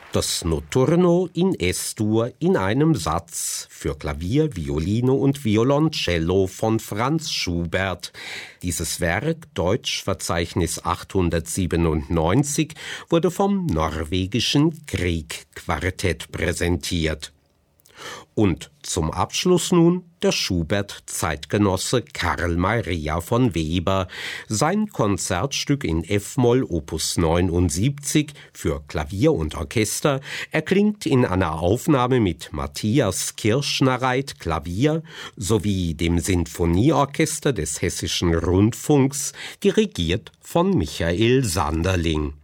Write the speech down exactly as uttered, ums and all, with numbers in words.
Das Notturno in Es-Dur in einem Satz für Klavier, Violine und Violoncello von Franz Schubert. Dieses Werk, Deutsch-Verzeichnis achthundertsiebenundneunzig, wurde vom norwegischen Grieg-Quartett präsentiert. Und zum Abschluss nun der Schubert-Zeitgenosse Carl Maria von Weber. Sein Konzertstück in F-Moll Opus neunundsiebzig für Klavier und Orchester erklingt in einer Aufnahme mit Matthias Kirschnereit Klavier sowie dem Sinfonieorchester des Hessischen Rundfunks, dirigiert von Michael Sanderling.